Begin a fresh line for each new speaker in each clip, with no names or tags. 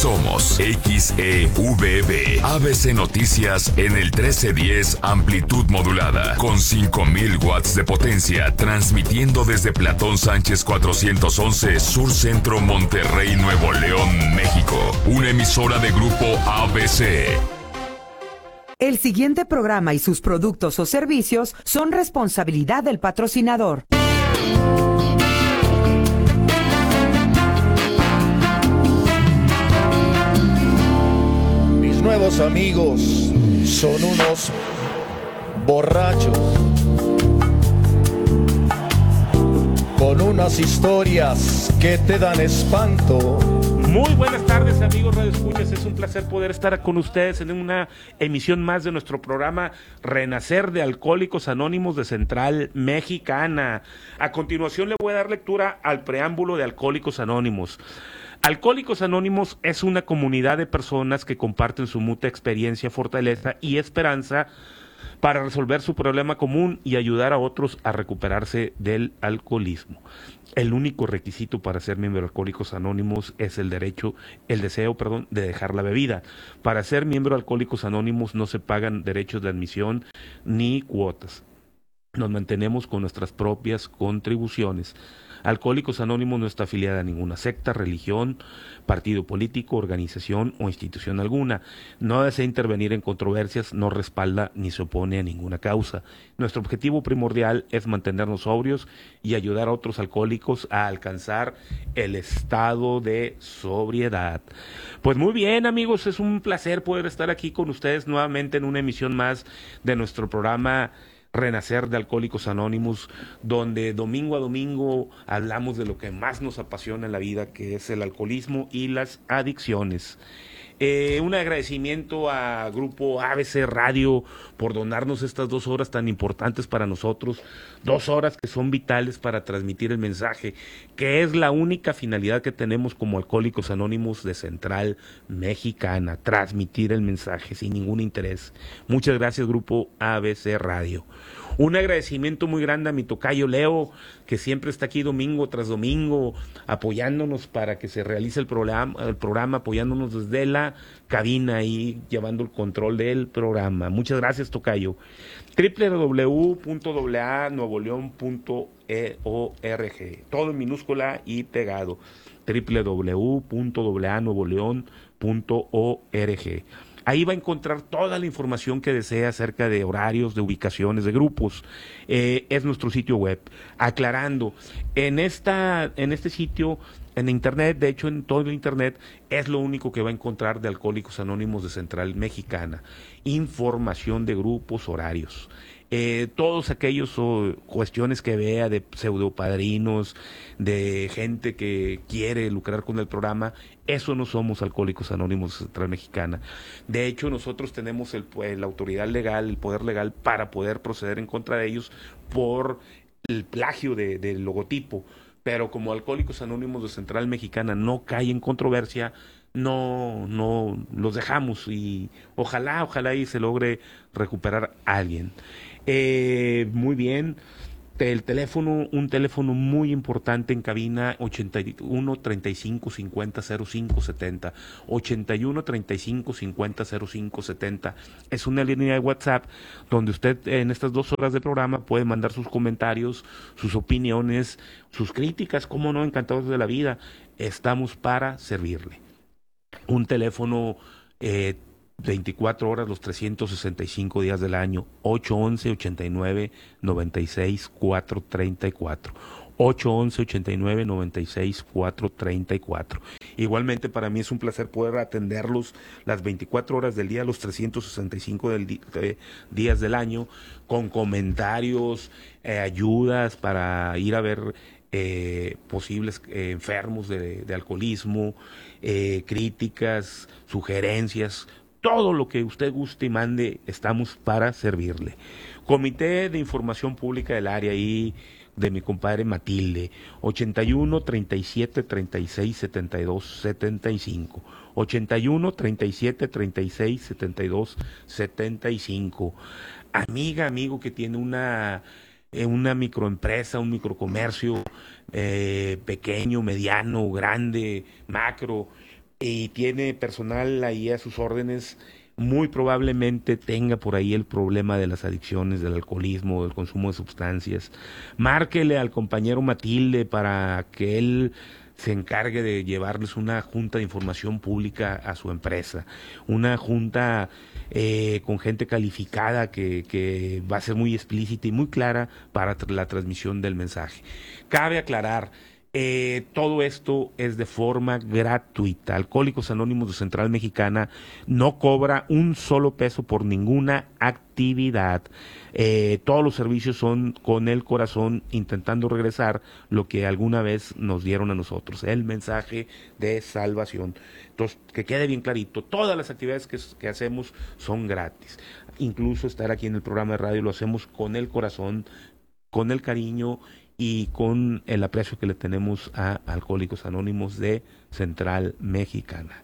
Somos XEVB, ABC Noticias en el 1310 amplitud modulada, con 5000 watts de potencia, transmitiendo desde Platón Sánchez 411, Sur Centro, Monterrey, Nuevo León, México. Una emisora de Grupo ABC.
El siguiente programa y sus productos o servicios son responsabilidad del patrocinador.
Mis nuevos amigos son unos borrachos con unas historias que te dan espanto.
Muy buenas tardes, amigos Radio Escuchas. Es un placer poder estar con ustedes en una emisión más de nuestro programa Renacer de Alcohólicos Anónimos de Central Mexicana. A continuación le voy a dar lectura al preámbulo de Alcohólicos Anónimos. Alcohólicos Anónimos es una comunidad de personas que comparten su mutua experiencia, fortaleza y esperanza para resolver su problema común y ayudar a otros a recuperarse del alcoholismo. El único requisito para ser miembro de Alcohólicos Anónimos es el deseo, de dejar la bebida. Para ser miembro de Alcohólicos Anónimos no se pagan derechos de admisión ni cuotas. Nos mantenemos con nuestras propias contribuciones. Alcohólicos Anónimos no está afiliada a ninguna secta, religión, partido político, organización o institución alguna. No desea intervenir en controversias, no respalda ni se opone a ninguna causa. Nuestro objetivo primordial es mantenernos sobrios y ayudar a otros alcohólicos a alcanzar el estado de sobriedad. Pues muy bien, amigos, es un placer poder estar aquí con ustedes nuevamente en una emisión más de nuestro programa Renacer de Alcohólicos Anónimos, donde domingo a domingo hablamos de lo que más nos apasiona en la vida, que es el alcoholismo y las adicciones. Un agradecimiento a Grupo ABC Radio por donarnos estas 2 horas tan importantes para nosotros, 2 horas que son vitales para transmitir el mensaje, que es la única finalidad que tenemos como Alcohólicos Anónimos de Central Mexicana, transmitir el mensaje sin ningún interés. Muchas gracias, Grupo ABC Radio. Un agradecimiento muy grande a mi tocayo Leo, que siempre está aquí domingo tras domingo, apoyándonos para que se realice el programa, apoyándonos desde la cabina y llevando el control del programa. Muchas gracias, tocayo. www.nuevoleon.org, todo en minúscula y pegado. www.nuevoleon.org. Ahí va a encontrar toda la información que desea acerca de horarios, de ubicaciones, de grupos. Es nuestro sitio web. Aclarando, en este sitio, en internet, de hecho en todo el internet, es lo único que va a encontrar de Alcohólicos Anónimos de Central Mexicana. Información de grupos, horarios. Todos aquellos cuestiones que vea de pseudopadrinos, de gente que quiere lucrar con el programa, eso no somos Alcohólicos Anónimos de Central Mexicana. De hecho, nosotros tenemos la autoridad legal, el poder legal para poder proceder en contra de ellos por el plagio del logotipo. Pero como Alcohólicos Anónimos de Central Mexicana no cae en controversia, no los dejamos y ojalá y se logre recuperar a alguien. Muy bien. Un teléfono muy importante en cabina, 81 35 50 05 70, 81 35 50 05 70. Es una línea de WhatsApp donde usted en estas 2 horas de programa puede mandar sus comentarios, sus opiniones, sus críticas, cómo no, encantados de la vida. Estamos para servirle. Un teléfono 24 horas los 365 días del año, 811-89-96-434, 811-89-96-434. Igualmente para mí es un placer poder atenderlos las 24 horas del día, los 365 días del año, con comentarios, ayudas para ir a ver posibles enfermos de alcoholismo, críticas, sugerencias. Todo lo que usted guste y mande, estamos para servirle. Comité de Información Pública del área y de mi compadre Matilde, 81 37 36 72 75, 81 37 36 72 75. Amigo que tiene una microempresa, un microcomercio, pequeño, mediano, grande, macro, y tiene personal ahí a sus órdenes, muy probablemente tenga por ahí el problema de las adicciones, del alcoholismo, del consumo de sustancias. Márquele al compañero Matilde para que él se encargue de llevarles una junta de información pública a su empresa, una junta con gente calificada que va a ser muy explícita y muy clara para la transmisión del mensaje. Cabe aclarar, todo esto es de forma gratuita. Alcohólicos Anónimos de Central Mexicana no cobra un solo peso por ninguna actividad. Todos los servicios son con el corazón, intentando regresar lo que alguna vez nos dieron a nosotros, el mensaje de salvación. Entonces, que quede bien clarito, todas las actividades que hacemos son gratis. Incluso estar aquí en el programa de radio lo hacemos con el corazón, con el cariño y con el aprecio que le tenemos a Alcohólicos Anónimos de Central Mexicana.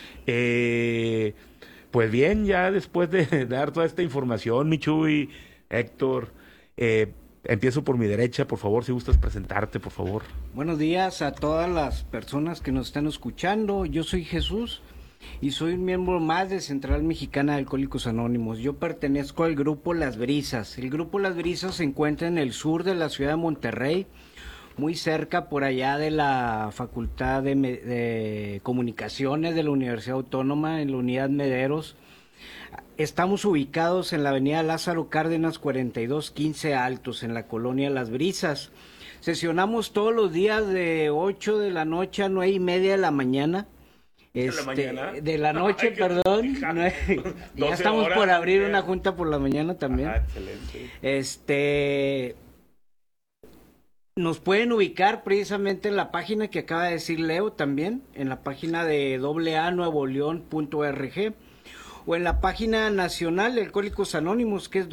Pues bien, ya después de dar toda esta información, Michuy, Héctor, empiezo por mi derecha, por favor, si gustas presentarte, por favor.
Buenos días a todas las personas que nos están escuchando. Yo soy Jesús y soy un miembro más de Central Mexicana de Alcohólicos Anónimos. Yo pertenezco al grupo Las Brisas. El grupo Las Brisas se encuentra en el sur de la ciudad de Monterrey, muy cerca por allá de la Facultad de Comunicaciones de la Universidad Autónoma, en la Unidad Mederos. Estamos ubicados en la avenida Lázaro Cárdenas 4215 Altos, en la colonia Las Brisas. Sesionamos todos los días de 8 de la noche a 9:30 de la mañana. De la noche, ay, perdón. Ya estamos horas, por abrir una junta por la mañana también. Excelente. Nos pueden ubicar precisamente en la página que acaba de decir Leo también, en la página de aanuevoleon.org o en la página nacional de Alcohólicos Anónimos, que es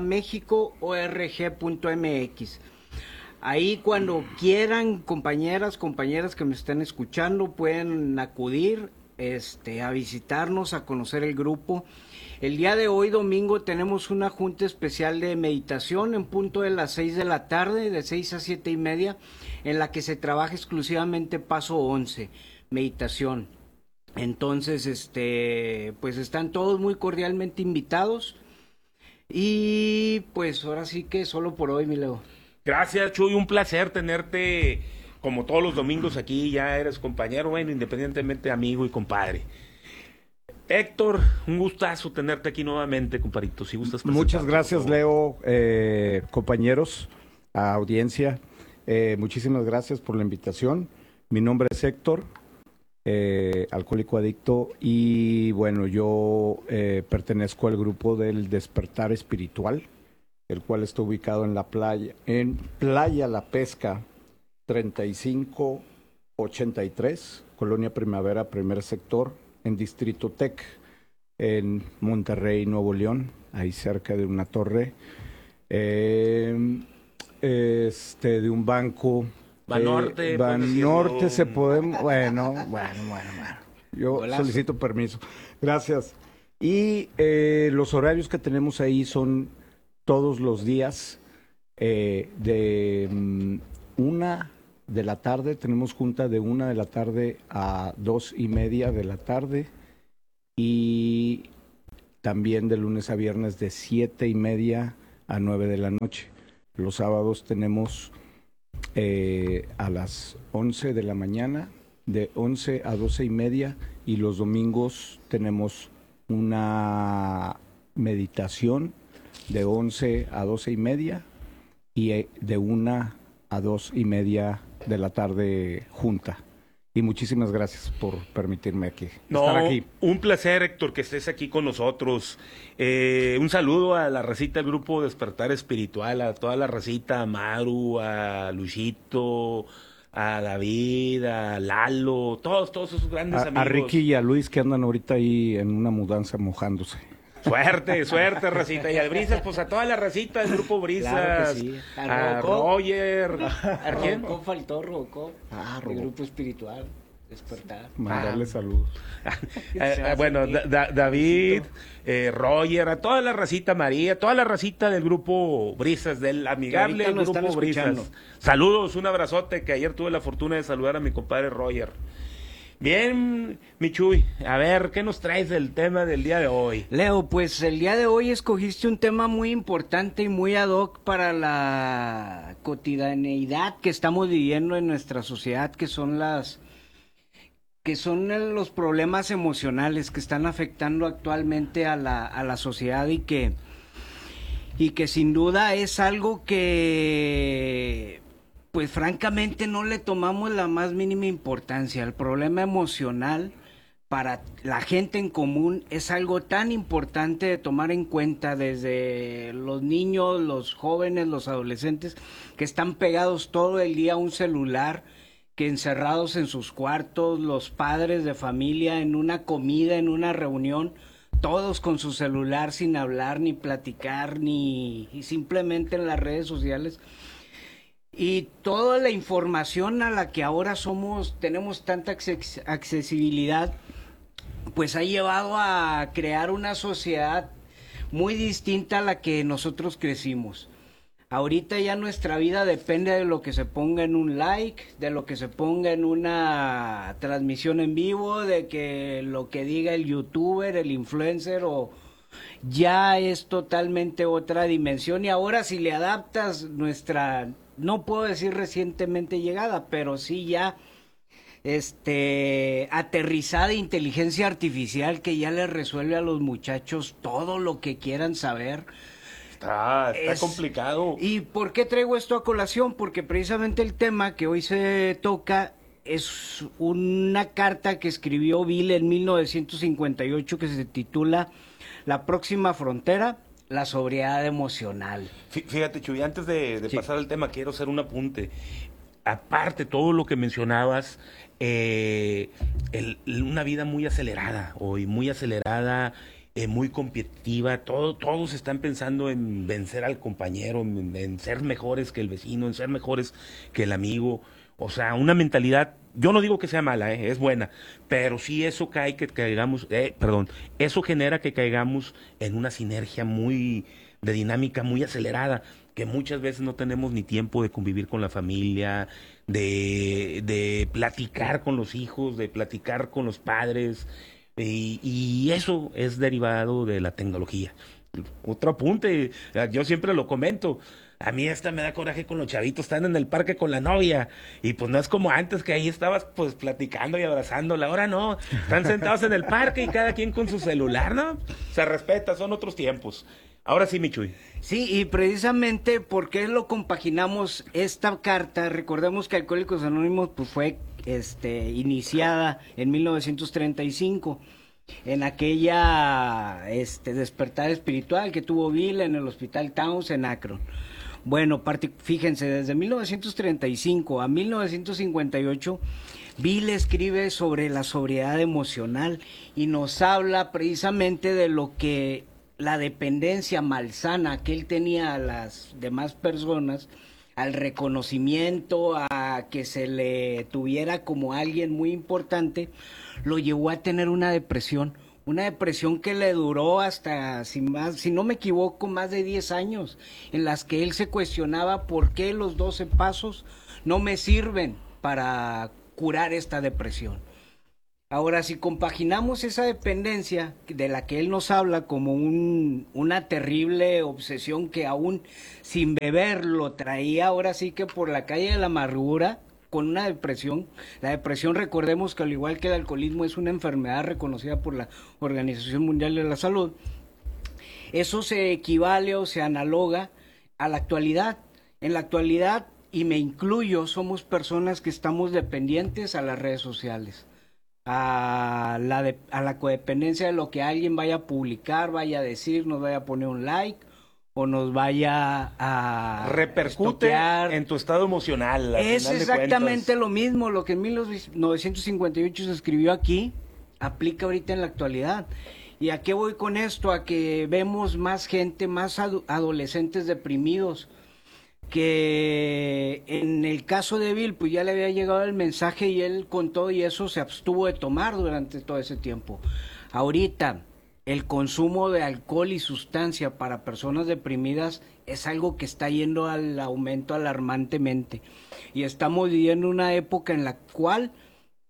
aamexico.org.mx. Ahí cuando quieran, compañeras que me estén escuchando, pueden acudir a visitarnos, a conocer el grupo. El día de hoy, domingo, tenemos una junta especial de meditación en punto de las 6 de la tarde, de 6 a 7:30, en la que se trabaja exclusivamente paso 11, meditación. Entonces, pues están todos muy cordialmente invitados. Y pues ahora sí que solo por hoy, mi Leo.
Gracias, Chuy, un placer tenerte como todos los domingos aquí, ya eres compañero, bueno, independientemente amigo y compadre. Héctor, un gustazo tenerte aquí nuevamente, compadrito, si gustas presentarte.
Muchas gracias, Leo, compañeros, audiencia, muchísimas gracias por la invitación. Mi nombre es Héctor, alcohólico adicto, y bueno, yo pertenezco al grupo del Despertar Espiritual, el cual está ubicado en Playa La Pesca 3583, Colonia Primavera, primer sector, en Distrito Tec, en Monterrey, Nuevo León, ahí cerca de una torre, de un banco. Banorte se puede, bueno. Yo Golazo. Solicito permiso. Gracias. Y los horarios que tenemos ahí son todos los días de 1 de la tarde, tenemos junta de 1 de la tarde a 2:30 de la tarde, y también de lunes a viernes de 7:30 a 9 de la noche. Los sábados tenemos a las 11 de la mañana, de 11 a 12:30, y los domingos tenemos una meditación de 11 a 12:30 y de 1 a 2:30 de la tarde junta. Y muchísimas gracias por permitirme estar aquí.
Un placer, Héctor, que estés aquí con nosotros. Un saludo a la racita del grupo Despertar Espiritual, a toda la racita, a Maru, a Luisito, a David, a Lalo, todos esos grandes amigos.
A Ricky y a Luis, que andan ahorita ahí en una mudanza mojándose.
Suerte, racita. Y al Brisas, pues a toda la racita del grupo Brisas. Claro que sí. A Roger.
¿A quién? Robocop faltó, Robocop. El grupo espiritual. Despertar.
Mandarle saludos.
Bueno, David, Roger, a toda la racita, María, toda la racita del grupo Brisas, del amigable grupo Brisas. Saludos, un abrazote, que ayer tuve la fortuna de saludar a mi compadre Roger. Bien, Michuy, a ver, ¿qué nos traes del tema del día de hoy?
Leo, pues el día de hoy escogiste un tema muy importante y muy ad hoc para la cotidianeidad que estamos viviendo en nuestra sociedad, que son los problemas emocionales que están afectando actualmente a la sociedad y que sin duda es algo que pues francamente no le tomamos la más mínima importancia. El problema emocional para la gente en común es algo tan importante de tomar en cuenta, desde los niños, los jóvenes, los adolescentes que están pegados todo el día a un celular, que encerrados en sus cuartos, los padres de familia en una comida, en una reunión, todos con su celular sin hablar ni platicar y simplemente en las redes sociales. Y toda la información a la que ahora tenemos tanta accesibilidad, pues ha llevado a crear una sociedad muy distinta a la que nosotros crecimos. Ahorita ya nuestra vida depende de lo que se ponga en un like, de lo que se ponga en una transmisión en vivo, de que lo que diga el youtuber, el influencer, o ya es totalmente otra dimensión. Y ahora si le adaptas nuestra, no puedo decir recientemente llegada, pero sí ya aterrizada inteligencia artificial que ya le resuelve a los muchachos todo lo que quieran saber.
Está complicado.
¿Y por qué traigo esto a colación? Porque precisamente el tema que hoy se toca es una carta que escribió Bill en 1958 que se titula La próxima frontera, la sobriedad emocional.
Fíjate, Chuy, antes de pasar al tema, quiero hacer un apunte. Aparte, todo lo que mencionabas, una vida muy acelerada hoy, muy acelerada, muy competitiva, todos están pensando en vencer al compañero, en ser mejores que el vecino, en ser mejores que el amigo. O sea, una mentalidad, yo no digo que sea mala, es buena, pero sí eso eso genera que caigamos en una sinergia de dinámica muy acelerada, que muchas veces no tenemos ni tiempo de convivir con la familia, de platicar con los hijos, de platicar con los padres, y eso es derivado de la tecnología. Otro apunte, yo siempre lo comento, a mí me da coraje con los chavitos, están en el parque con la novia, y pues no es como antes que ahí estabas pues platicando y abrazándola, ahora no, están sentados en el parque y cada quien con su celular, ¿no? Se respeta, son otros tiempos. Ahora sí, Michuy.
Sí, y precisamente, ¿por qué lo compaginamos esta carta? Recordemos que Alcohólicos Anónimos pues fue iniciada en 1935, en aquella despertar espiritual que tuvo Bill en el Hospital Towns en Akron. Bueno, fíjense, desde 1935 a 1958, Bill escribe sobre la sobriedad emocional y nos habla precisamente de lo que la dependencia malsana que él tenía a las demás personas, al reconocimiento, a que se le tuviera como alguien muy importante, lo llevó a tener una depresión que le duró hasta, si no me equivoco, más de 10 años, en las que él se cuestionaba por qué los 12 pasos no me sirven para curar esta depresión. Ahora, si compaginamos esa dependencia de la que él nos habla como una terrible obsesión que aún sin beber lo traía ahora sí que por la calle de la amargura, con una depresión. La depresión, recordemos que al igual que el alcoholismo, es una enfermedad reconocida por la Organización Mundial de la Salud. Eso se equivale o se analoga a la actualidad. En la actualidad, y me incluyo, somos personas que estamos dependientes a las redes sociales, a la codependencia de lo que alguien vaya a publicar, vaya a decir, nos vaya a poner un like o nos vaya a
repercute
estoquear
en tu estado emocional.
Es exactamente lo mismo. Lo que en 1958 se escribió aquí aplica ahorita en la actualidad. ¿Y a qué voy con esto? A que vemos más gente, más adolescentes deprimidos, que en el caso de Bill pues ya le había llegado el mensaje y él con todo y eso se abstuvo de tomar durante todo ese tiempo. Ahorita el consumo de alcohol y sustancia para personas deprimidas es algo que está yendo al aumento alarmantemente, y estamos viviendo una época en la cual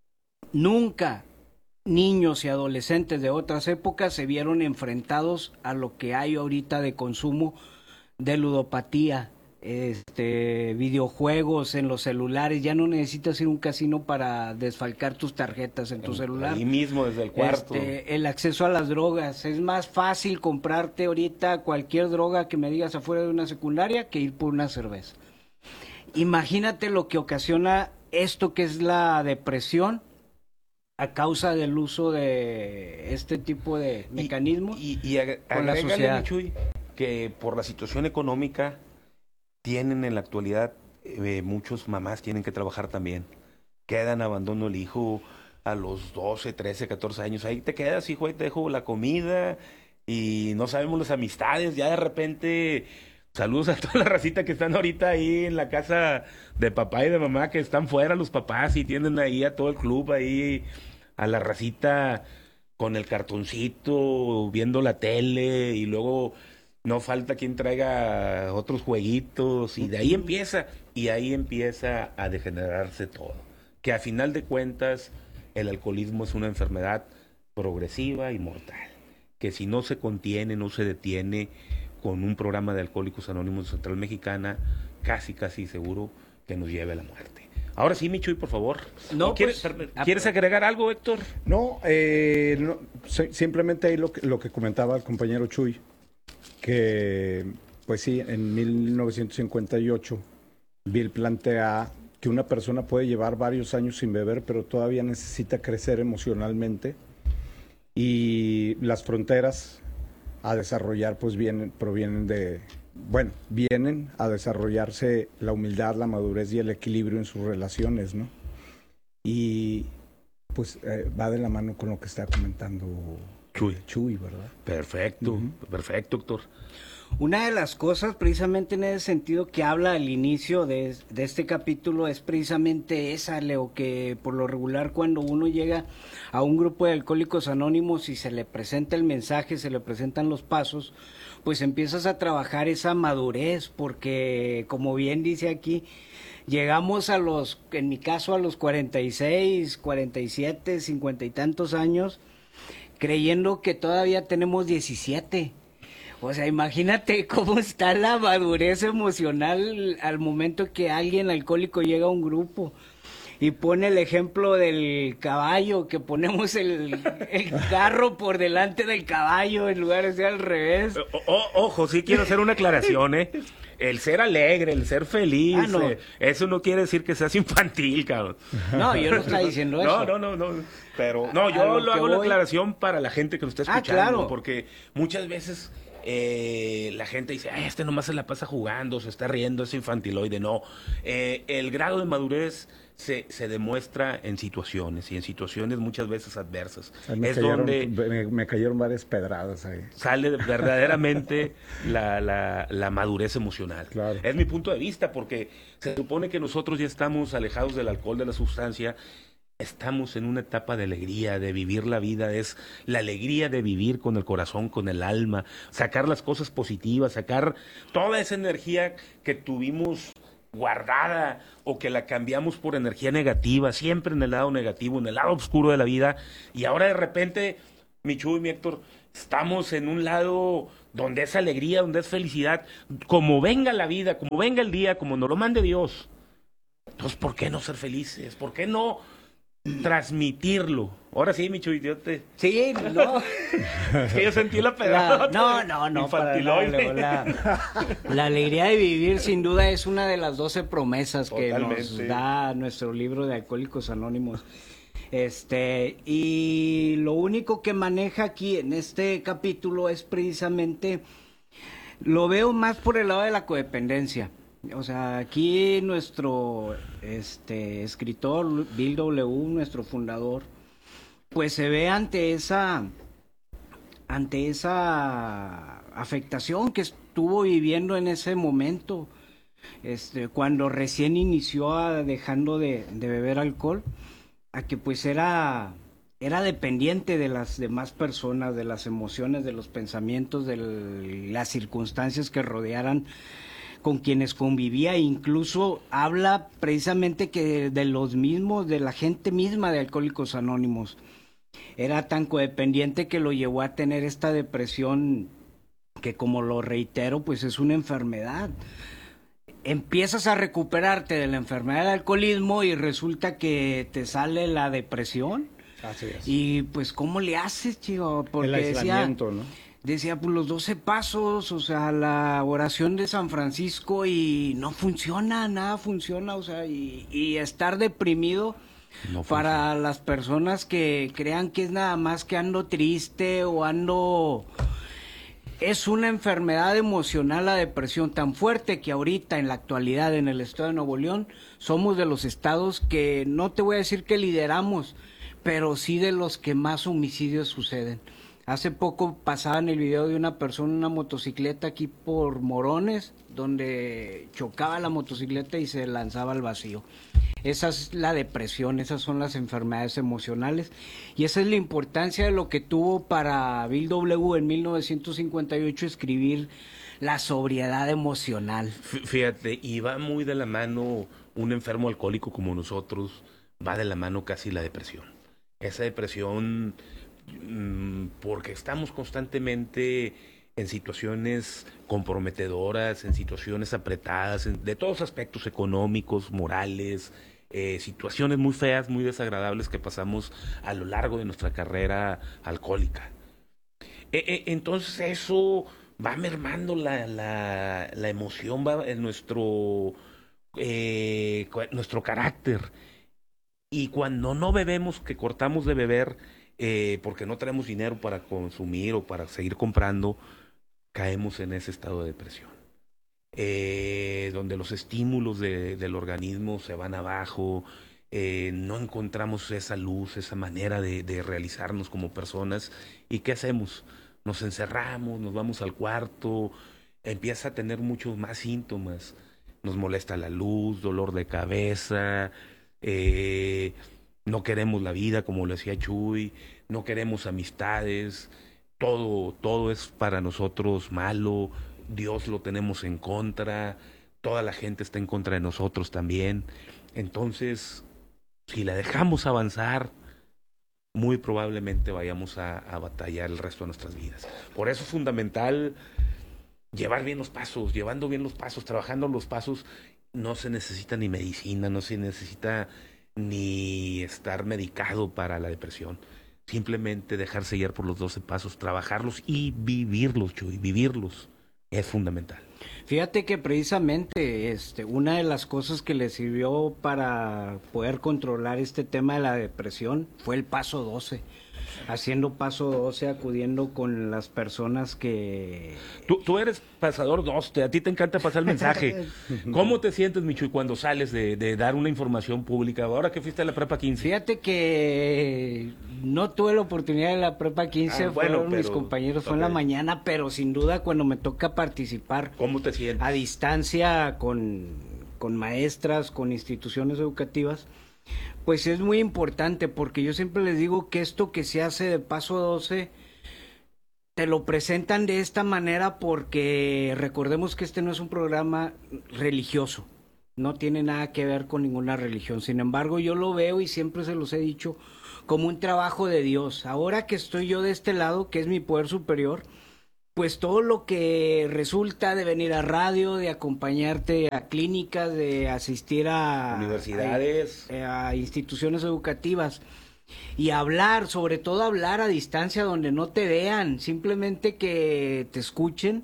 nunca niños y adolescentes de otras épocas se vieron enfrentados a lo que hay ahorita de consumo de ludopatía, videojuegos en los celulares. Ya no necesitas ir a un casino para desfalcar tus tarjetas en tu celular.
Ahí mismo, desde el cuarto.
El acceso a las drogas. Es más fácil comprarte ahorita cualquier droga que me digas afuera de una secundaria que ir por una cerveza. Imagínate lo que ocasiona esto, que es la depresión a causa del uso de este tipo de mecanismos
con la sociedad. Chuy, que por la situación económica tienen en la actualidad, muchos mamás tienen que trabajar también. Quedan, abandono el hijo a los 12, 13, 14 años. Ahí te quedas, hijo, ahí te dejo la comida y no sabemos las amistades. Ya de repente, saludos a toda la racita que están ahorita ahí en la casa de papá y de mamá, que están fuera los papás y tienen ahí a todo el club ahí, a la racita con el cartoncito, viendo la tele, y luego no falta quien traiga otros jueguitos, y de ahí empieza a degenerarse todo. Que a final de cuentas el alcoholismo es una enfermedad progresiva y mortal, que si no se contiene, no se detiene con un programa de Alcohólicos Anónimos de Central Mexicana, casi seguro que nos lleve a la muerte. Ahora sí, Michuy, por favor.
No,
¿Quieres agregar algo, Héctor?
No, simplemente ahí lo que comentaba el compañero Chuy, que pues sí, en 1958 Bill plantea que una persona puede llevar varios años sin beber, pero todavía necesita crecer emocionalmente, y las fronteras a desarrollar pues vienen a desarrollarse la humildad, la madurez y el equilibrio en sus relaciones, ¿no? Y pues va de la mano con lo que está comentando Chuy, ¿verdad?
Perfecto, perfecto, Héctor.
Una de las cosas precisamente en ese sentido que habla al inicio de este capítulo es precisamente esa, Leo, que por lo regular cuando uno llega a un grupo de Alcohólicos Anónimos y se le presenta el mensaje, se le presentan los pasos, pues empiezas a trabajar esa madurez, porque como bien dice aquí, llegamos en mi caso a los 46, 47, 50 y tantos años, creyendo que todavía tenemos 17. O sea, imagínate cómo está la madurez emocional al momento que alguien alcohólico llega a un grupo. Y pone el ejemplo del caballo, que ponemos el carro por delante del caballo en lugar de ser al revés.
Ojo, sí quiero hacer una aclaración, ¿eh? El ser alegre, el ser feliz,
no.
Eso no quiere decir que seas infantil, cabrón.
No, yo no estoy diciendo eso.
No. Pero, no, yo lo hago la aclaración para la gente que lo está escuchando.
Claro.
Porque muchas veces la gente dice, este nomás se la pasa jugando, se está riendo, es infantiloide. No, el grado de madurez se demuestra en situaciones, y en situaciones muchas veces adversas.
Me cayeron varias pedradas ahí.
Sale verdaderamente la madurez emocional.
Claro.
Es mi punto de vista, porque se supone que nosotros ya estamos alejados del alcohol, de la sustancia. Estamos en una etapa de alegría, de vivir la vida, es la alegría de vivir con el corazón, con el alma, sacar las cosas positivas, sacar toda esa energía que tuvimos guardada o que la cambiamos por energía negativa, siempre en el lado negativo, en el lado oscuro de la vida, y ahora de repente, mi Chuy y mi Héctor, estamos en un lado donde es alegría, donde es felicidad, como venga la vida, como venga el día, como nos lo mande Dios. Entonces, ¿por qué no ser felices? ¿Por qué no transmitirlo? Ahora sí, mi Chuy,
Sí, no.
Es que yo sentí la pedada.
No. La alegría de vivir, sin duda, es una de las 12 promesas que nos da nuestro libro de Alcohólicos Anónimos. Y lo único que maneja aquí en este capítulo es precisamente, lo veo más por el lado de la codependencia. O sea, aquí nuestro escritor, Bill W., nuestro fundador, pues se ve ante esa afectación que estuvo viviendo en ese momento, cuando recién inició dejando de beber alcohol, a que pues era dependiente de las demás personas, de las emociones, de los pensamientos, de las circunstancias que rodearan con quienes convivía, incluso habla precisamente que de los mismos, de la gente misma de Alcohólicos Anónimos. Era tan codependiente que lo llevó a tener esta depresión que, como lo reitero, pues es una enfermedad. Empiezas a recuperarte de la enfermedad del alcoholismo y resulta que te sale la depresión.
Así es.
Y pues, ¿cómo le haces, chico? Porque
el aislamiento, ¿no?
Decía, pues los 12 pasos, o sea, la oración de San Francisco, y no funciona, nada funciona, o sea, y estar deprimido no para las personas que crean que es nada más que ando triste o ando... Es una enfermedad emocional la depresión tan fuerte que ahorita en la actualidad en el estado de Nuevo León somos de los estados que, no te voy a decir que lideramos, pero sí de los que más homicidios suceden. Hace poco pasaban el video de una persona en una motocicleta aquí por Morones, donde chocaba la motocicleta y se lanzaba al vacío. Esa es la depresión, esas son las enfermedades emocionales, y esa es la importancia de lo que tuvo para Bill W. en 1958 escribir la sobriedad emocional.
Fíjate, y va muy de la mano un enfermo alcohólico como nosotros, va de la mano casi la depresión. Esa depresión, porque estamos constantemente en situaciones comprometedoras, en situaciones apretadas, de todos aspectos económicos, morales, situaciones muy feas, muy desagradables que pasamos a lo largo de nuestra carrera alcohólica. Entonces eso va mermando la emoción, va en nuestro carácter. Y cuando no bebemos, que cortamos de beber, porque no tenemos dinero para consumir o para seguir comprando, caemos en ese estado de depresión, donde los estímulos del organismo se van abajo, no encontramos esa luz, esa manera de realizarnos como personas. ¿Y qué hacemos? Nos encerramos, nos vamos al cuarto, empieza a tener muchos más síntomas, nos molesta la luz, dolor de cabeza, no queremos la vida, como lo decía Chuy, no queremos amistades, todo es para nosotros malo, Dios lo tenemos en contra, toda la gente está en contra de nosotros también. Entonces, si la dejamos avanzar, muy probablemente vayamos a batallar el resto de nuestras vidas. Por eso es fundamental llevar bien los pasos, llevando bien los pasos, trabajando los pasos. No se necesita ni medicina, no se necesita ni estar medicado para la depresión. Simplemente dejarse guiar por los 12 pasos, trabajarlos y vivirlos, Chuy, vivirlos es fundamental.
Fíjate que precisamente una de las cosas que le sirvió para poder controlar este tema de la depresión fue el paso 12. Haciendo paso 12, acudiendo con las personas que...
Tú eres pasador 12, a ti te encanta pasar el mensaje. ¿Cómo te sientes, Michuy, cuando sales de dar una información pública? Ahora que fuiste a la prepa 15.
Fíjate que no tuve la oportunidad de la prepa 15, fueron mis compañeros, fue en la mañana, pero sin duda cuando me toca participar.
¿Cómo te sientes?
A distancia con maestras, con instituciones educativas, pues es muy importante, porque yo siempre les digo que esto que se hace de paso 12 te lo presentan de esta manera porque recordemos que este no es un programa religioso, no tiene nada que ver con ninguna religión. Sin embargo, yo lo veo y siempre se los he dicho como un trabajo de Dios. Ahora que estoy yo de este lado, que es mi poder superior, pues todo lo que resulta de venir a radio, de acompañarte a clínicas, de asistir a
universidades,
a instituciones educativas y hablar, sobre todo hablar a distancia donde no te vean, simplemente que te escuchen,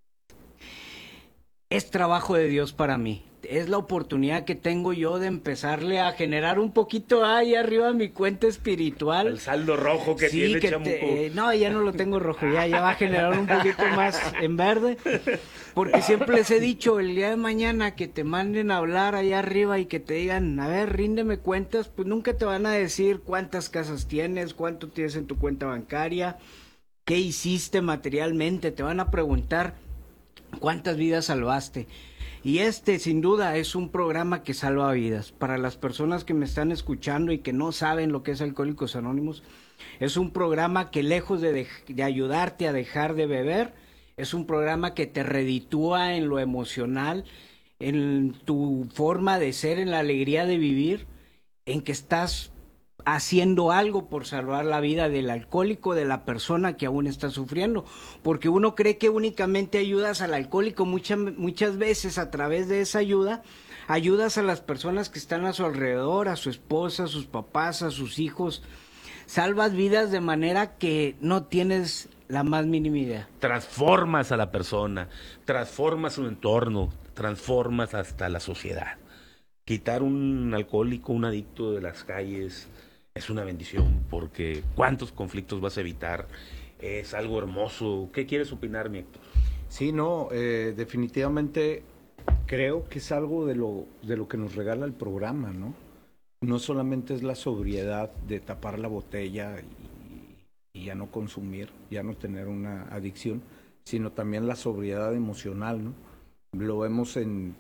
es trabajo de Dios para mí. Es la oportunidad que tengo yo de empezarle a generar un poquito ahí arriba mi cuenta espiritual.
El saldo rojo que tiene, chamuco.
No, ya no lo tengo rojo, ya va a generar un poquito más en verde. Porque siempre les he dicho, el día de mañana que te manden a hablar allá arriba y que te digan, a ver, ríndeme cuentas, pues nunca te van a decir cuántas casas tienes, cuánto tienes en tu cuenta bancaria, qué hiciste materialmente, te van a preguntar cuántas vidas salvaste. Y sin duda es un programa que salva vidas. Para las personas que me están escuchando y que no saben lo que es Alcohólicos Anónimos, es un programa que lejos de ayudarte a dejar de beber, Es un programa que te reditúa en lo emocional, en tu forma de ser, en la alegría de vivir, en que estás haciendo algo por salvar la vida del alcohólico, de la persona que aún está sufriendo, porque uno cree que únicamente ayudas al alcohólico. Muchas veces a través de esa ayuda, ayudas a las personas que están a su alrededor, a su esposa, a sus papás, a sus hijos, salvas vidas de manera que no tienes la más mínima idea.
Transformas a la persona, transformas su entorno, transformas hasta la sociedad. Quitar un alcohólico, un adicto de las calles es una bendición, porque ¿cuántos conflictos vas a evitar? Es algo hermoso. ¿Qué quieres opinar, mi Héctor?
Sí, no, definitivamente creo que es algo de lo que nos regala el programa, ¿no? No solamente es la sobriedad de tapar la botella y ya no consumir, ya no tener una adicción, sino también la sobriedad emocional, ¿no? Lo vemos en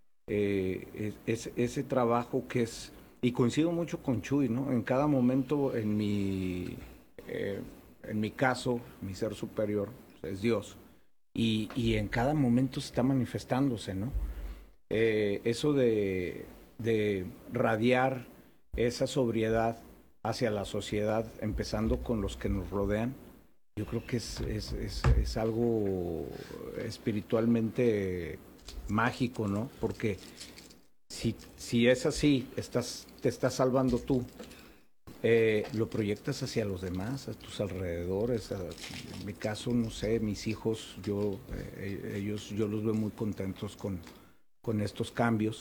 ese trabajo que es, y coincido mucho con Chuy, ¿no? En cada momento, en mi caso, mi ser superior es Dios, y en cada momento está manifestándose, ¿no? Eso de radiar esa sobriedad hacia la sociedad, empezando con los que nos rodean, yo creo que es algo espiritualmente mágico, ¿no? Porque si es así, te estás salvando tú, lo proyectas hacia los demás, a tus alrededores. En mi caso, no sé, mis hijos, yo los veo muy contentos con estos cambios.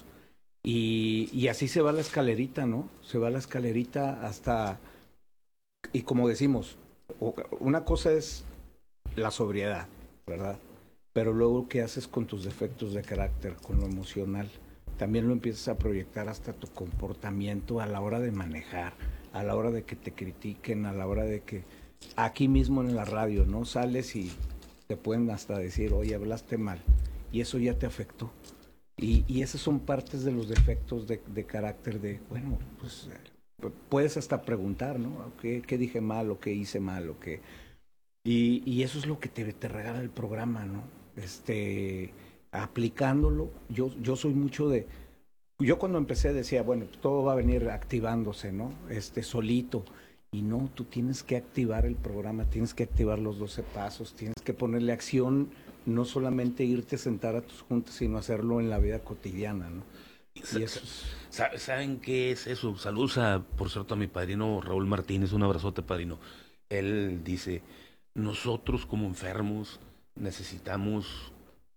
Y así se va la escalerita, ¿no? Se va la escalerita hasta, y como decimos, una cosa es la sobriedad, ¿verdad? Pero luego, ¿qué haces con tus defectos de carácter, con lo emocional? También lo empiezas a proyectar hasta tu comportamiento a la hora de manejar, a la hora de que te critiquen, a la hora de que aquí mismo en la radio, ¿no? Sales y te pueden hasta decir, oye, hablaste mal, y eso ya te afectó. Y esas son partes de los defectos de carácter de, bueno, pues puedes hasta preguntar, ¿no? ¿Qué dije mal o qué hice mal o qué? Y eso es lo que te regala el programa, ¿no? Aplicándolo, yo soy mucho de... Yo cuando empecé decía, bueno, todo va a venir activándose, ¿no? Solito. Y no, tú tienes que activar el programa, tienes que activar los 12 pasos, tienes que ponerle acción, no solamente irte a sentar a tus juntas, sino hacerlo en la vida cotidiana, ¿no? Y eso es...
¿Saben qué es eso? Saludos, por cierto, a mi padrino Raúl Martínez, un abrazote, padrino. Él dice, nosotros como enfermos necesitamos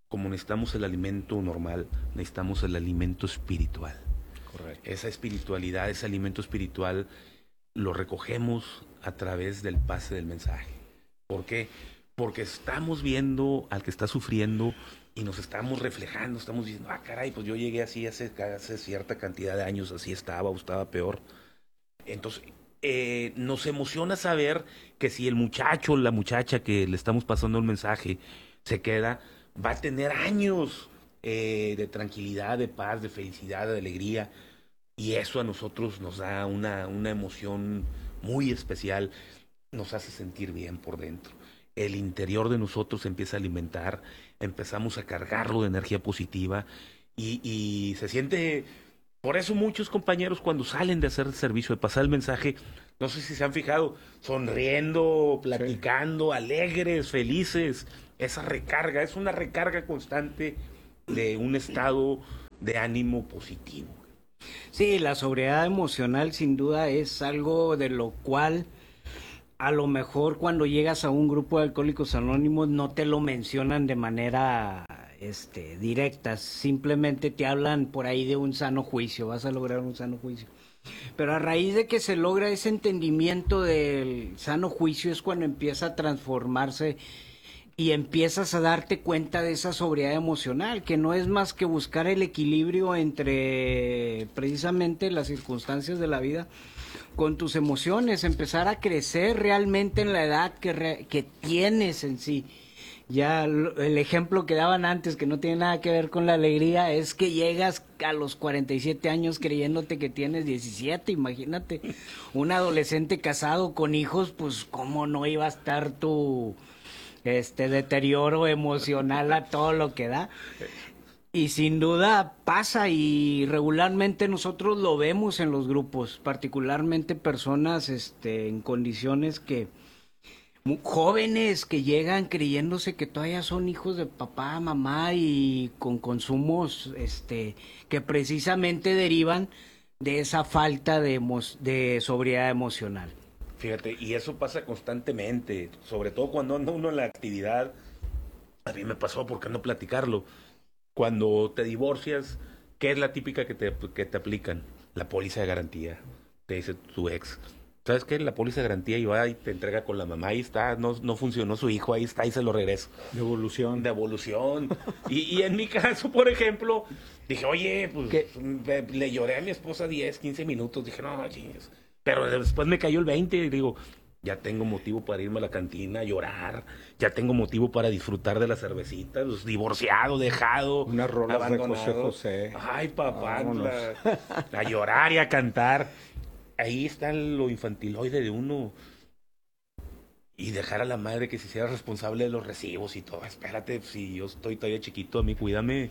el alimento normal, necesitamos el alimento espiritual.
Correcto.
Esa espiritualidad, ese alimento espiritual, lo recogemos a través del pase del mensaje. ¿Por qué? Porque estamos viendo al que está sufriendo y nos estamos reflejando, estamos diciendo, caray, pues yo llegué así hace cierta cantidad de años, así estaba o estaba peor. Entonces, nos emociona saber que si el muchacho o la muchacha que le estamos pasando el mensaje se queda, va a tener años de tranquilidad, de paz, de felicidad, de alegría. Y eso a nosotros nos da una emoción muy especial, nos hace sentir bien por dentro. El interior de nosotros se empieza a alimentar, empezamos a cargarlo de energía positiva y se siente... Por eso muchos compañeros cuando salen de hacer el servicio, de pasar el mensaje, no sé si se han fijado, sonriendo, platicando, sí, alegres, felices. Esa recarga, es una recarga constante de un estado de ánimo positivo.
Sí, la sobriedad emocional sin duda es algo de lo cual a lo mejor cuando llegas a un grupo de Alcohólicos Anónimos no te lo mencionan de manera directa, simplemente te hablan por ahí de un sano juicio, vas a lograr un sano juicio. Pero a raíz de que se logra ese entendimiento del sano juicio es cuando empieza a transformarse y empiezas a darte cuenta de esa sobriedad emocional, que no es más que buscar el equilibrio entre precisamente las circunstancias de la vida con tus emociones, empezar a crecer realmente en la edad que tienes en sí. Ya el ejemplo que daban antes, que no tiene nada que ver con la alegría, es que llegas a los 47 años creyéndote que tienes 17, imagínate. Un adolescente casado con hijos, pues cómo no iba a estar tu deterioro emocional a todo lo que da. Y sin duda pasa, y regularmente nosotros lo vemos en los grupos, particularmente personas en condiciones jóvenes que llegan creyéndose que todavía son hijos de papá, mamá, y con consumos que precisamente derivan de esa falta de sobriedad emocional.
Fíjate, y eso pasa constantemente, sobre todo cuando anda uno en la actividad. A mí me pasó, ¿por qué no platicarlo? Cuando te divorcias, ¿qué es la típica que te aplican? La póliza de garantía, te dice tu ex. ¿Sabes qué? La póliza de garantía y va y te entrega con la mamá, ahí está, no funcionó su hijo, ahí está, y se lo regreso.
Devolución. Y
en mi caso, por ejemplo, dije, oye, pues le lloré a mi esposa 10, 15 minutos, dije, no, chingues. Pero después me cayó el 20 y digo, ya tengo motivo para irme a la cantina a llorar, ya tengo motivo para disfrutar de las cervecitas, los divorciado, dejado,
unas rolas
abandonado.
de José.
Ay, papá, a llorar y a cantar. Ahí está lo infantiloide de uno. Y dejar a la madre que se hiciera responsable de los recibos y todo. Espérate, si yo estoy todavía chiquito, a mí cuídame.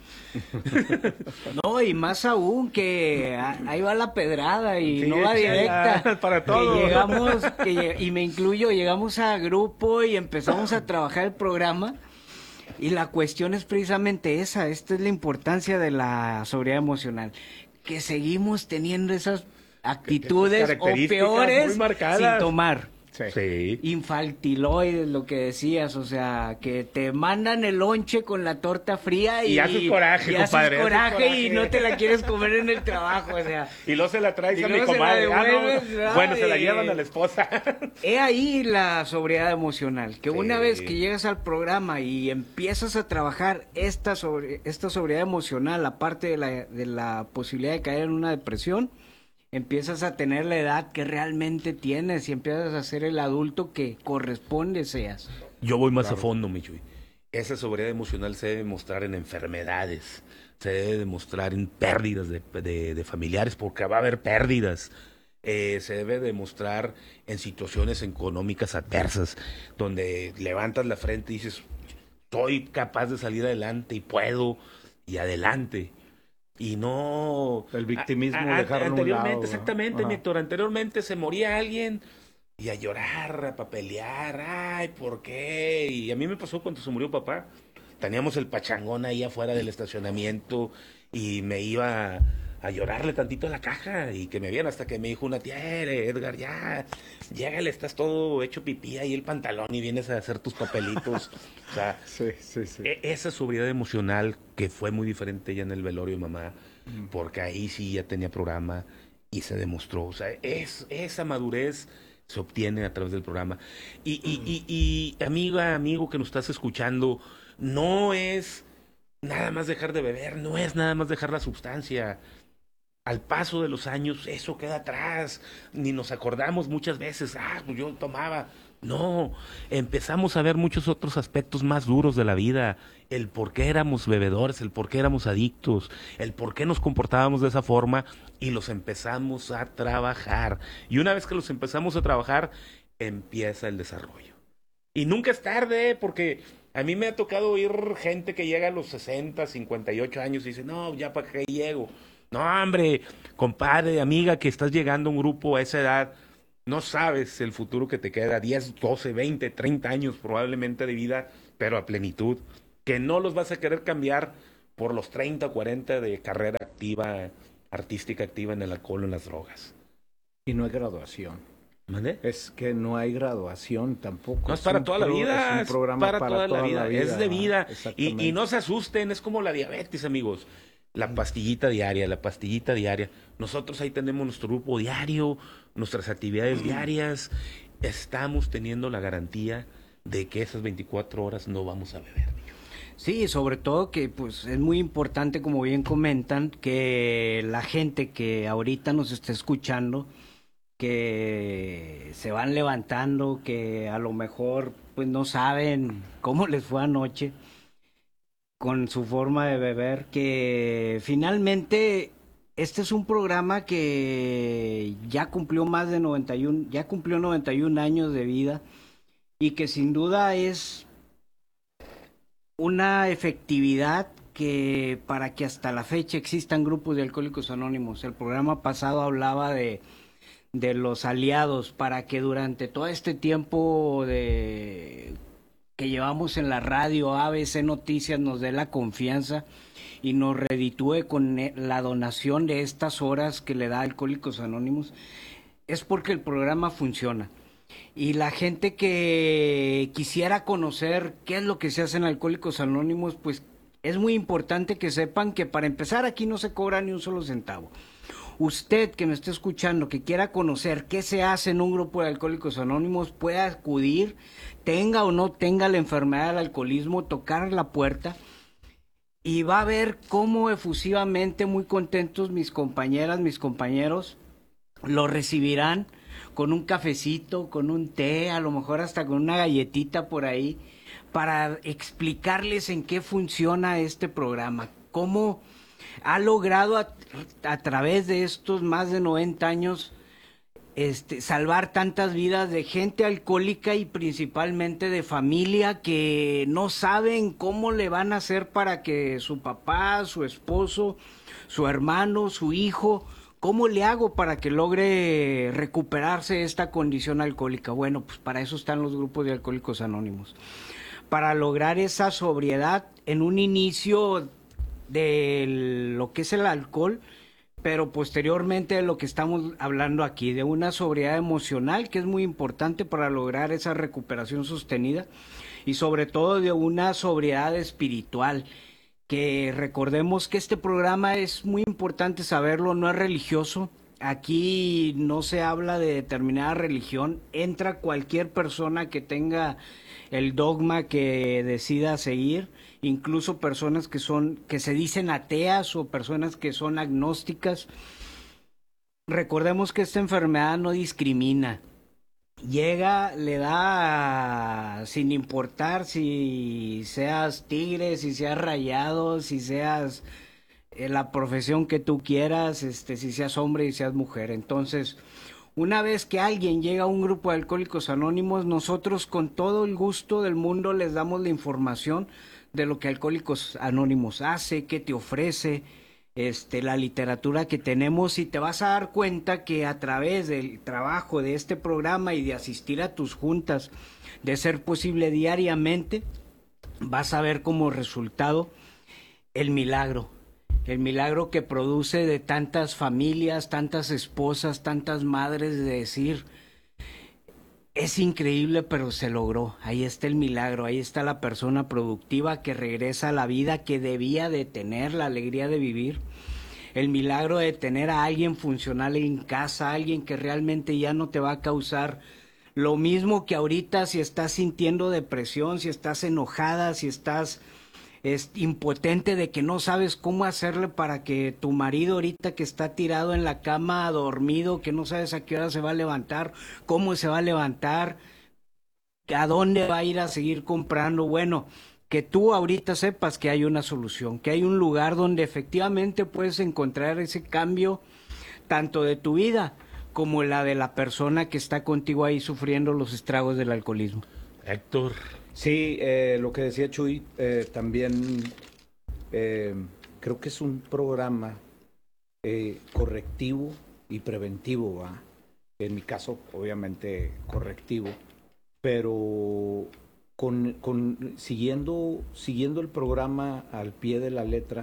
No, y más aún que ahí va la pedrada y
sí,
no va directa.
Para todo.
Y me incluyo, llegamos a grupo y empezamos a trabajar el programa. Y la cuestión es precisamente esa. Esta es la importancia de la sobriedad emocional. Que seguimos teniendo esas actitudes o peores sin tomar.
Sí.
Infantiloides, lo que decías, o sea, que te mandan el lonche con la torta fría y
haces coraje, compadre.
Haces coraje y no te la quieres comer en el trabajo, o sea.
Y luego se la traes a mi
comadre.
Bueno, se la llevan a la esposa.
He ahí la sobriedad emocional, que una vez que llegas al programa y empiezas a trabajar esta sobriedad emocional, aparte de la posibilidad de caer en una depresión, empiezas a tener la edad que realmente tienes y empiezas a ser el adulto que corresponde seas.
Yo voy más a fondo, Michuy. Esa sobriedad emocional se debe demostrar en enfermedades, se debe demostrar en pérdidas de familiares, porque va a haber pérdidas. Se debe demostrar en situaciones económicas adversas, donde levantas la frente y dices, soy capaz de salir adelante y puedo, y adelante. Y no...
El victimismo dejarlo
anteriormente,
a un lado,
exactamente,
¿no?
Héctor, anteriormente se moría alguien y a llorar, a papelear, ay, ¿por qué? Y a mí me pasó cuando se murió papá. Teníamos el pachangón ahí afuera del estacionamiento y me iba a llorarle tantito a la caja y que me vieran hasta que me dijo una tía, Edgar, ya, llégale, estás todo hecho pipí ahí el pantalón y vienes a hacer tus papelitos. O sea,
sí.
Esa sobriedad emocional que fue muy diferente ya en el velorio de mamá, porque ahí sí ya tenía programa y se demostró. O sea, esa madurez se obtiene a través del programa. Y amigo que nos estás escuchando, no es nada más dejar de beber, no es nada más dejar la sustancia. Al paso de los años eso queda atrás, ni nos acordamos muchas veces, pues yo tomaba. No, empezamos a ver muchos otros aspectos más duros de la vida, el por qué éramos bebedores, el por qué éramos adictos, el por qué nos comportábamos de esa forma y los empezamos a trabajar. Y una vez que los empezamos a trabajar, empieza el desarrollo. Y nunca es tarde, porque a mí me ha tocado oír gente que llega a los 60, 58 años y dice, no, ya para qué llego. No, hombre, compadre, amiga, que estás llegando a un grupo a esa edad, no sabes el futuro que te queda, 10, 12, 20, 30 años probablemente de vida, pero a plenitud, que no los vas a querer cambiar por los 30 o 40 de carrera activa, artística activa en el alcohol o en las drogas.
Y no hay graduación.
¿Mande?
Es que no hay graduación tampoco.
No, es para toda la vida.
Es un programa para toda la vida.
Es de vida. Y no se asusten, es como la diabetes, amigos. La pastillita diaria. Nosotros ahí tenemos nuestro grupo diario, nuestras actividades diarias. Estamos teniendo la garantía de que esas 24 horas no vamos a beber.
Sí, sobre todo que pues es muy importante, como bien comentan, que la gente que ahorita nos está escuchando, que se van levantando, que a lo mejor pues no saben cómo les fue anoche con su forma de beber, que finalmente este es un programa que ya cumplió más de 91 años de vida y que sin duda es una efectividad que para que hasta la fecha existan grupos de Alcohólicos Anónimos. El programa pasado hablaba de los aliados, para que durante todo este tiempo que llevamos en la radio, ABC Noticias nos dé la confianza y nos reditúe con la donación de estas horas que le da Alcohólicos Anónimos, es porque el programa funciona. Y la gente que quisiera conocer qué es lo que se hace en Alcohólicos Anónimos, pues es muy importante que sepan que para empezar aquí no se cobra ni un solo centavo. Usted que me esté escuchando, que quiera conocer qué se hace en un grupo de Alcohólicos Anónimos, puede acudir, tenga o no tenga la enfermedad del alcoholismo, tocar la puerta y va a ver cómo efusivamente, muy contentos mis compañeras, mis compañeros, lo recibirán con un cafecito, con un té, a lo mejor hasta con una galletita por ahí, para explicarles en qué funciona este programa, cómo ha logrado a través de estos más de 90 años salvar tantas vidas de gente alcohólica y principalmente de familia que no saben cómo le van a hacer para que su papá, su esposo, su hermano, su hijo, ¿cómo le hago para que logre recuperarse de esta condición alcohólica? Bueno, pues para eso están los grupos de Alcohólicos Anónimos, para lograr esa sobriedad en un inicio de lo que es el alcohol, pero posteriormente de lo que estamos hablando aquí, de una sobriedad emocional que es muy importante para lograr esa recuperación sostenida, y sobre todo de una sobriedad espiritual, que recordemos que este programa es muy importante saberlo, no es religioso. Aquí no se habla de determinada religión, entra cualquier persona que tenga el dogma que decida seguir, incluso personas que se dicen ateas o personas que son agnósticas. Recordemos que esta enfermedad no discrimina. Llega, le da sin importar si seas tigre, si seas rayado, si seas la profesión que tú quieras, si seas hombre y seas mujer. Entonces, una vez que alguien llega a un grupo de Alcohólicos Anónimos, nosotros con todo el gusto del mundo les damos la información de lo que Alcohólicos Anónimos hace, qué te ofrece, la literatura que tenemos, y te vas a dar cuenta que a través del trabajo de este programa y de asistir a tus juntas, de ser posible diariamente, vas a ver como resultado el milagro que produce de tantas familias, tantas esposas, tantas madres, de decir, es increíble, pero se logró. Ahí está el milagro, ahí está la persona productiva que regresa a la vida que debía de tener, la alegría de vivir. El milagro de tener a alguien funcional en casa, alguien que realmente ya no te va a causar lo mismo que ahorita, si estás sintiendo depresión, si estás enojada, si estás impotente de que no sabes cómo hacerle para que tu marido ahorita que está tirado en la cama, dormido, que no sabes a qué hora se va a levantar, cómo se va a levantar, a dónde va a ir a seguir comprando. Bueno, que tú ahorita sepas que hay una solución, que hay un lugar donde efectivamente puedes encontrar ese cambio, tanto de tu vida como la de la persona que está contigo ahí sufriendo los estragos del alcoholismo.
Héctor.
Sí, lo que decía Chuy, también creo que es un programa correctivo y preventivo, ¿va? En mi caso, obviamente, correctivo, pero siguiendo el programa al pie de la letra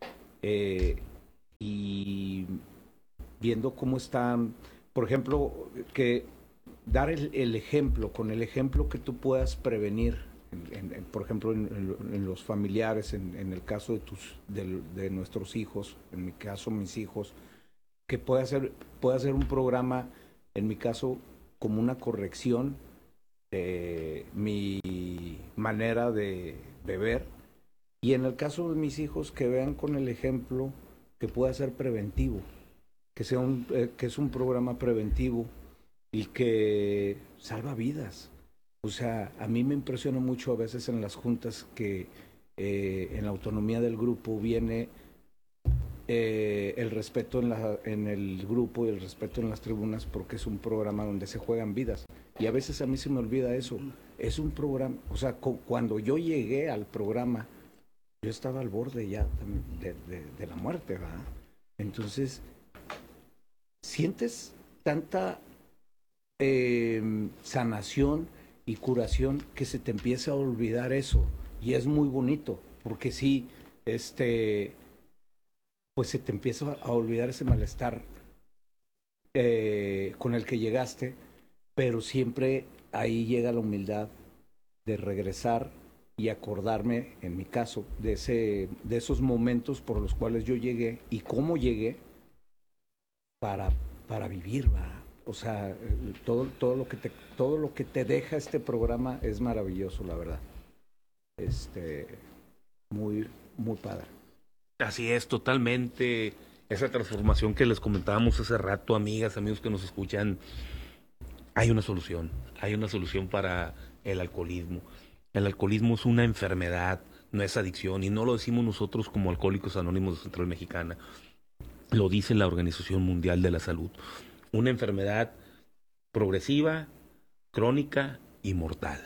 y viendo cómo están, por ejemplo, que dar el ejemplo, con el ejemplo que tú puedas prevenir, por ejemplo, en los familiares, en el caso de nuestros hijos, en mi caso mis hijos, que pueda ser un programa, en mi caso, como una corrección de mi manera de beber, y en el caso de mis hijos, que vean con el ejemplo que pueda ser preventivo, que es un programa preventivo y que salva vidas. O sea, a mí me impresiona mucho a veces en las juntas que en la autonomía del grupo viene el respeto en el grupo y el respeto en las tribunas, porque es un programa donde se juegan vidas. Y a veces a mí se me olvida eso. Es un programa, o sea, cuando yo llegué al programa, yo estaba al borde ya de la muerte, ¿verdad? Entonces, sientes tanta sanación y curación que se te empieza a olvidar eso. Y es muy bonito, porque sí, pues se te empieza a olvidar ese malestar con el que llegaste, pero siempre ahí llega la humildad de regresar y acordarme, en mi caso, de esos momentos por los cuales yo llegué y cómo llegué para vivir, ¿va? O sea, todo lo que te deja este programa es maravilloso, la verdad. Muy, muy padre.
Así es, totalmente. Esa transformación que les comentábamos hace rato, amigas, amigos que nos escuchan, hay una solución para el alcoholismo. El alcoholismo es una enfermedad, no es adicción, y no lo decimos nosotros como Alcohólicos Anónimos de Central Mexicana, lo dice la Organización Mundial de la Salud. Una enfermedad progresiva, crónica y mortal.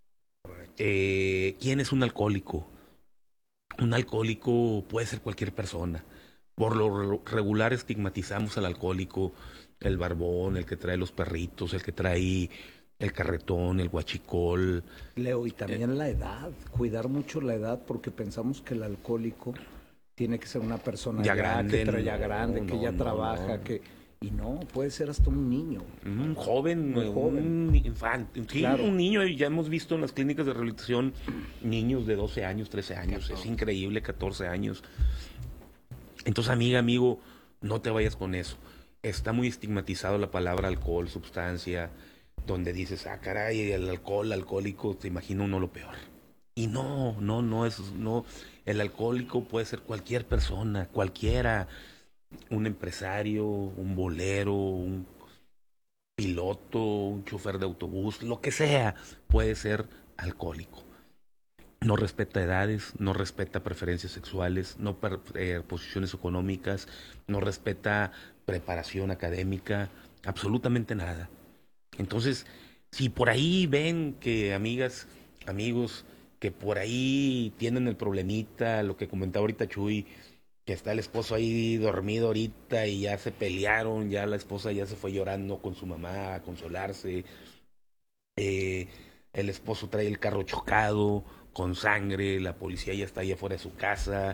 ¿Quién es un alcohólico? Un alcohólico puede ser cualquier persona. Por lo regular estigmatizamos al alcohólico, el barbón, el que trae los perritos, el que trae el carretón, el guachicol.
Leo, y también la edad, cuidar mucho la edad, porque pensamos que el alcohólico tiene que ser una persona
ya grande,
que ya trabaja, que... Y no, puede ser hasta un niño.
Un joven, un infante. Sí,
claro.
Un niño. Ya hemos visto en las clínicas de rehabilitación niños de 12 años, 13 años. 14. Es increíble, 14 años. Entonces, amiga, amigo, no te vayas con eso. Está muy estigmatizado la palabra alcohol, sustancia, donde dices, caray, el alcohol, alcohólico, te imagina uno lo peor. Y no. El alcohólico puede ser cualquier persona, cualquiera. Un empresario, un bolero, un piloto, un chofer de autobús, lo que sea, puede ser alcohólico. No respeta edades, no respeta preferencias sexuales, no posiciones económicas, no respeta preparación académica, absolutamente nada. Entonces, si por ahí ven que amigas, amigos, que por ahí tienen el problemita, lo que comentaba ahorita Chuy, que está el esposo ahí dormido ahorita y ya se pelearon, ya la esposa ya se fue llorando con su mamá a consolarse, el esposo trae el carro chocado, con sangre, la policía ya está allá afuera de su casa,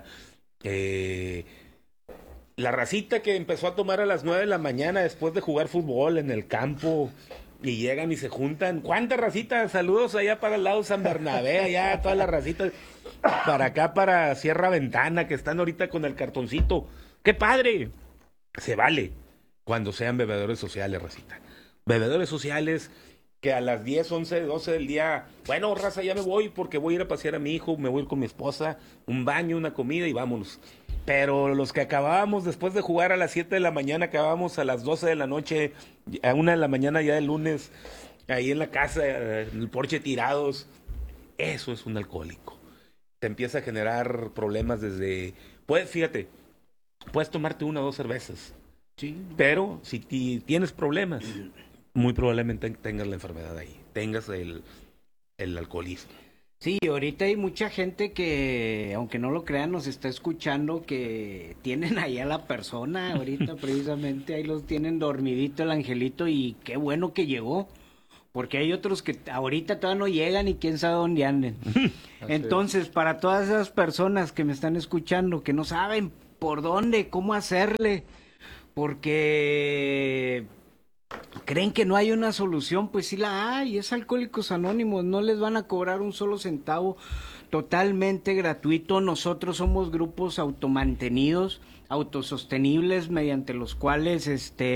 la racita que empezó a tomar a las 9 de la mañana después de jugar fútbol en el campo, y llegan y se juntan. ¿Cuántas racitas? Saludos allá para el lado de San Bernabé, allá todas las racitas. Para acá, para Sierra Ventana, que están ahorita con el cartoncito. ¡Qué padre! Se vale cuando sean bebedores sociales, racita. Bebedores sociales que a las 10, 11, 12 del día, bueno, raza, ya me voy porque voy a ir a pasear a mi hijo, me voy a ir con mi esposa, un baño, una comida y vámonos. Pero los que acabábamos después de jugar a las 7 de la mañana, acabábamos a las 12 de la noche, a 1 de la mañana ya del lunes, ahí en la casa, en el porche tirados, eso es un alcohólico. Te empieza a generar problemas desde... Fíjate, puedes tomarte 1 o 2 cervezas, sí, pero si tienes problemas, muy probablemente tengas la enfermedad ahí, tengas el alcoholismo.
Sí, ahorita hay mucha gente que, aunque no lo crean, nos está escuchando, que tienen ahí a la persona, ahorita precisamente, ahí los tienen dormidito el angelito, y qué bueno que llegó, porque hay otros que ahorita todavía no llegan y quién sabe dónde anden. Entonces, para todas esas personas que me están escuchando, que no saben por dónde, cómo hacerle, porque... creen que no hay una solución, pues sí la hay, es Alcohólicos Anónimos, no les van a cobrar un solo centavo, totalmente gratuito. Nosotros somos grupos automantenidos, autosostenibles, mediante los cuales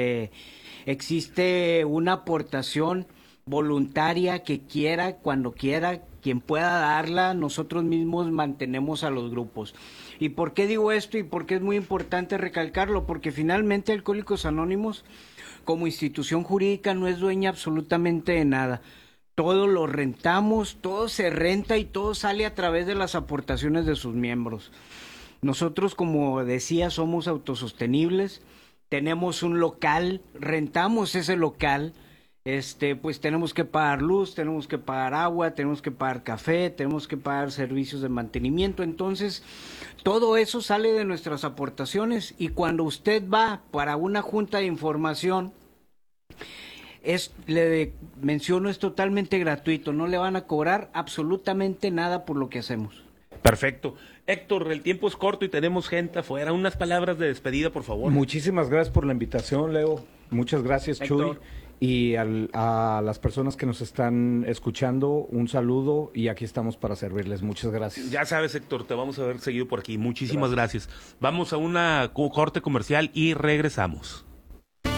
existe una aportación voluntaria que quiera, cuando quiera, quien pueda darla. Nosotros mismos mantenemos a los grupos. ¿Y por qué digo esto y por qué es muy importante recalcarlo? Porque finalmente Alcohólicos Anónimos, como institución jurídica, no es dueña absolutamente de nada. Todo lo rentamos, todo se renta y todo sale a través de las aportaciones de sus miembros. Nosotros, como decía, somos autosostenibles, tenemos un local, rentamos ese local, pues tenemos que pagar luz, tenemos que pagar agua, tenemos que pagar café, tenemos que pagar servicios de mantenimiento. Entonces, todo eso sale de nuestras aportaciones, y cuando usted va para una junta de información, le menciono, es totalmente gratuito, no le van a cobrar absolutamente nada por lo que hacemos.
Perfecto. Héctor, el tiempo es corto y tenemos gente afuera. Unas palabras de despedida, por favor.
Muchísimas gracias por la invitación, Leo. Muchas gracias,
Héctor.
Chuy. Y a las personas que nos están escuchando, un saludo, y aquí estamos para servirles. Muchas gracias.
Ya sabes, Héctor, te vamos a ver seguido por aquí. Muchísimas gracias. Vamos a una corte comercial y regresamos.